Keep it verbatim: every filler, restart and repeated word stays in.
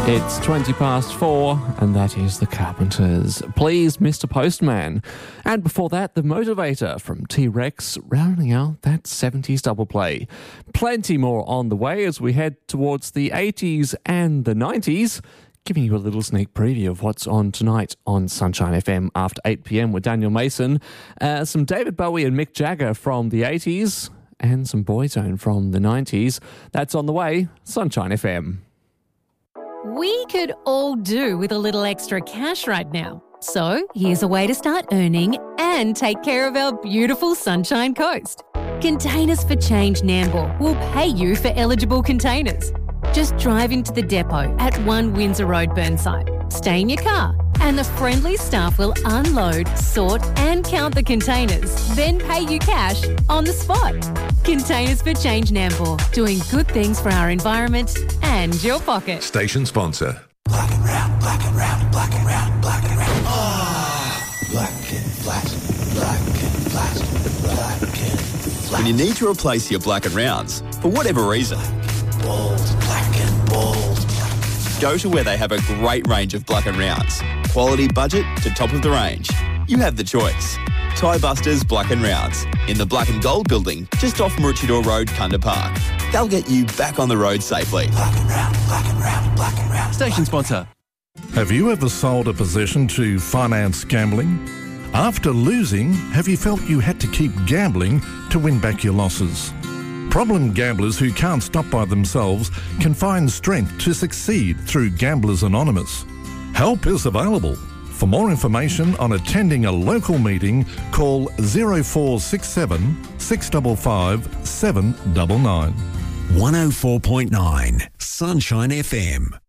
It's twenty past four, and that is The Carpenters. Please, Mister Postman. And before that, The Motivator from T-Rex, rounding out that seventies double play. Plenty more on the way as we head towards the eighties and the nineties, giving you a little sneak preview of what's on tonight on Sunshine F M after eight p.m. with Daniel Mason. Uh, some David Bowie and Mick Jagger from the eighties, and some Boyzone from the nineties. That's on the way, Sunshine F M. We could all do with a little extra cash right now. So here's a way to start earning and take care of our beautiful Sunshine Coast. Containers for Change Nambour will pay you for eligible containers. Just drive into the depot at one Windsor Road, Burnside. Stay in your car and the friendly staff will unload, sort and count the containers, then pay you cash on the spot. Containers for Change Nambour, doing good things for our environment and your pocket. Station sponsor. Black and round, black and round, black and round, black and round. Ah, black and flat, black and flat, black and flat. When you need to replace your black and rounds, for whatever reason, Bold, black and bold. go to where they have a great range of black and rounds. Quality budget to top of the range. You have the choice. Tie Busters Black and Rounds in the Black and Gold building just off Maroochydore Road, Kunda Park. They'll get you back on the road safely. Black and round, black and round, black and round. Station sponsor. Have you ever sold a position to finance gambling? After losing, have you felt you had to keep gambling to win back your losses? Problem gamblers who can't stop by themselves can find strength to succeed through Gamblers Anonymous. Help is available. For more information on attending a local meeting, call zero four six seven, six five five, seven nine nine. one oh four point nine Sunshine F M.